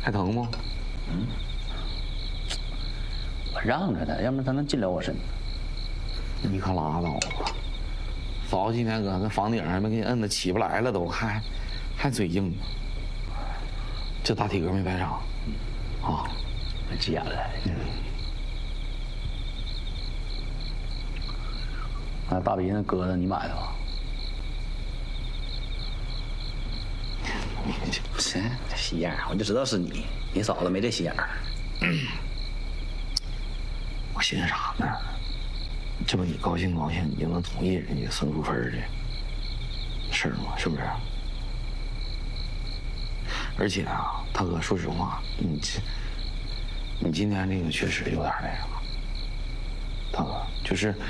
还疼吗？ 我让着他，要不然他能进了我身。 你可拉倒吧！早几天搁那房顶上没给你摁的起不来了都，还嘴硬呢。这大体格没白长啊！ 急眼了。那大鼻那鸽子你买的吧？这心眼儿，我就知道是你。你嫂子没这心眼儿。 我寻思啥呢？这不你高兴高兴，你就能同意人家孙淑芬的事儿吗？是不是？而且啊，大哥，说实话，你今天这个确实有点那啥，大哥，就是